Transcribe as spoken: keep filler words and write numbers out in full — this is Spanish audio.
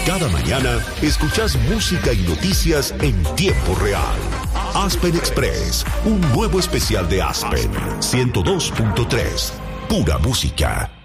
Cada mañana escuchás música y noticias en tiempo real. Aspen Express, un nuevo especial de Aspen. ciento dos punto tres. Pura música.